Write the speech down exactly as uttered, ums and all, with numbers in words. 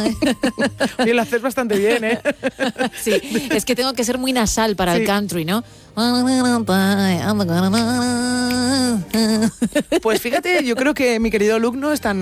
Oye, lo haces bastante bien, ¿eh? Sí, es que tengo que ser muy nasal para Sí. el country, ¿no? Pues fíjate, yo creo que mi querido Luke no es tan